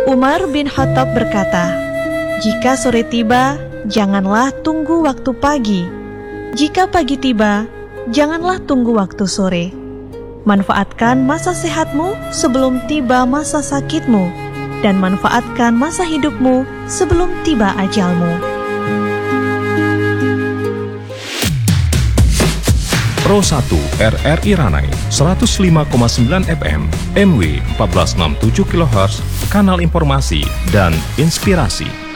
Umar bin Khattab berkata, "Jika sore tiba, janganlah tunggu waktu pagi. Jika pagi tiba, janganlah tunggu waktu sore. Manfaatkan masa sehatmu sebelum tiba masa sakitmu, dan manfaatkan masa hidupmu sebelum tiba ajalmu." Pro 1 RRI Ranai 105,9 FM MW 1467 kHz, kanal informasi dan inspirasi.